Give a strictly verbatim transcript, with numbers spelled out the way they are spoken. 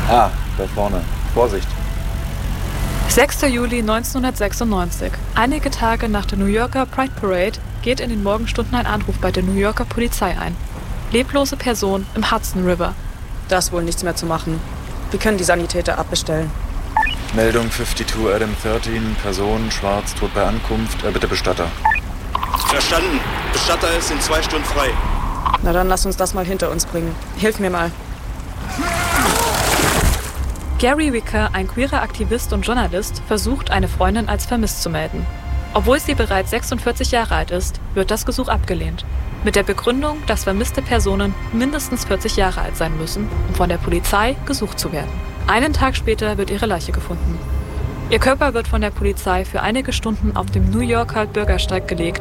Ah, da vorne. Vorsicht. sechster Juli neunzehnhundertsechsundneunzig. Einige Tage nach der New Yorker Pride Parade geht in den Morgenstunden ein Anruf bei der New Yorker Polizei ein. Leblose Person im Hudson River. Da ist wohl nichts mehr zu machen. Wir können die Sanitäter abbestellen. Meldung zweiundfünfzig Adam dreizehn, Person, schwarz, tot bei Ankunft, äh, bitte Bestatter. Verstanden. Bestatter ist in zwei Stunden frei. Na dann lass uns das mal hinter uns bringen. Hilf mir mal. Gary Wicker, ein queerer Aktivist und Journalist, versucht, eine Freundin als vermisst zu melden. Obwohl sie bereits sechsundvierzig Jahre alt ist, wird das Gesuch abgelehnt. Mit der Begründung, dass vermisste Personen mindestens vierzig Jahre alt sein müssen, um von der Polizei gesucht zu werden. Einen Tag später wird ihre Leiche gefunden. Ihr Körper wird von der Polizei für einige Stunden auf dem New Yorker Bürgersteig gelegt